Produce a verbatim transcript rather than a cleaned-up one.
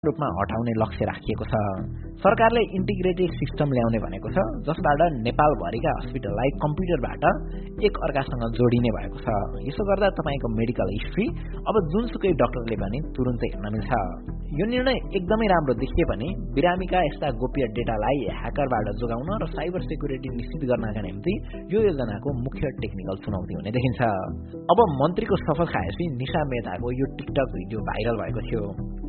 रूपमा हटाउने लक्ष्य राखिएको छ। सरकारले इन्टिग्रेटेड सिस्टम ल्याउने भनेको छ, जसबाट नेपालभरिका हस्पिटललाई कम्प्युटरबाट एक अर्कासँग जोडिने भएको छ। यसो गर्दा तपाईको मेडिकल हिस्ट्री अब जुनसुकै डाक्टरले पनि तुरुन्तै हेर्न मिल्छ। यो निर्णय एकदमै राम्रो देखिए पनि बिरामीका यस्ता गोप्य डेटालाई ह्याकरबाट जोगाउन र साइबर सेक्युरिटी निश्चित गर्नका निम्ति यो योजनाको मुख्य टेक्निकल चुनौती हुने देखिन्छ। अब मन्त्रीको सफल खाएपछि निशा मेहताको यो टिकटक भिडियो भाइरल भएको थियो।